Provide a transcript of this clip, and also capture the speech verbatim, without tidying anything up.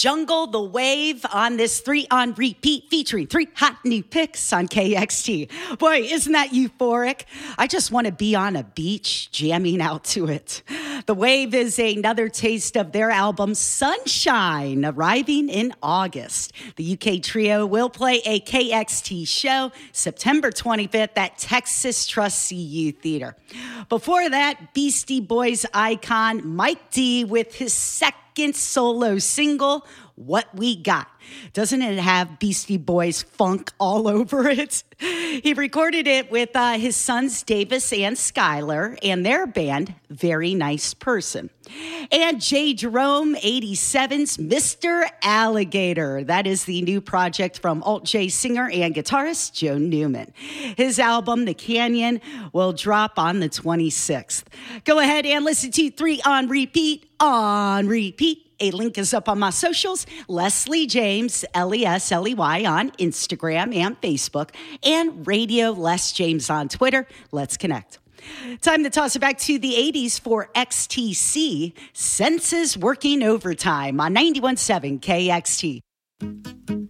Jungle the Wave on this three on repeat featuring three hot new picks on K X T. Boy, isn't that euphoric? I just want to be on a beach jamming out to it. The Wave is another taste of their album Sunshine, arriving in August. The U K trio will play a K X T show September twenty-fifth at Texas Trust C U Theater. Before that, Beastie Boys icon Mike D with his second solo single, What We Got. Doesn't it have Beastie Boys funk all over it? He recorded it with uh, his sons Davis and Skylar and their band, Very Nice Person. And Jay Jerome, eighty-seven's Mister Alligator. That is the new project from Alt J singer and guitarist Joe Newman. His album, The Canyon, will drop on the twenty-sixth. Go ahead and listen to three on repeat, on repeat. A link is up on my socials, Leslie James, L E S L E Y on Instagram and Facebook, and Radio Les James on Twitter. Let's connect. Time to toss it back to the eighties for X T C, Senses Working Overtime on ninety-one point seven K X T.